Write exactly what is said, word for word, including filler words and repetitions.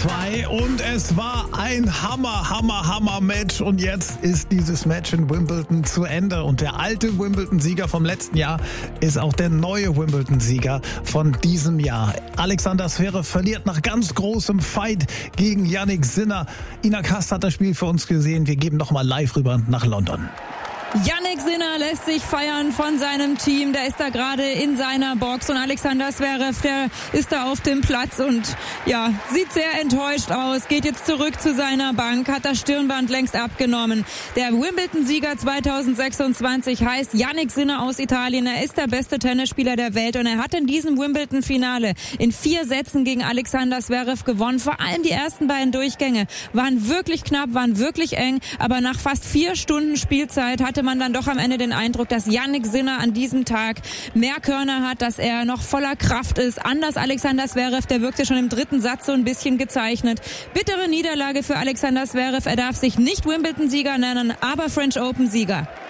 zwei und es war ein Hammer, Hammer, Hammer Match und jetzt ist dieses Match in Wimbledon zu Ende und der alte Wimbledon-Sieger vom letzten Jahr ist auch der neue Wimbledon-Sieger von diesem Jahr. Alexander Zverev verliert nach ganz großem Fight gegen Jannik Sinner. Ina Kast hat das Spiel für uns gesehen. Wir geben nochmal live rüber nach London. Jannik Sinner lässt sich feiern von seinem Team. Der ist da gerade in seiner Box und Alexander Zverev, der ist da auf dem Platz und ja, sieht sehr enttäuscht aus. Geht jetzt zurück zu seiner Bank, hat das Stirnband längst abgenommen. Der Wimbledon-Sieger zwanzig sechsundzwanzig heißt Jannik Sinner aus Italien. Er ist der beste Tennisspieler der Welt und er hat in diesem Wimbledon-Finale in vier Sätzen gegen Alexander Zverev gewonnen. Vor allem die ersten beiden Durchgänge waren wirklich knapp, waren wirklich eng, aber nach fast vier Stunden Spielzeit hatte man dann doch am Ende den Eindruck, dass Jannik Sinner an diesem Tag mehr Körner hat, dass er noch voller Kraft ist. Anders Alexander Zverev, der wirkte schon im dritten Satz so ein bisschen gezeichnet. Bittere Niederlage für Alexander Zverev. Er darf sich nicht Wimbledon-Sieger nennen, aber French Open-Sieger.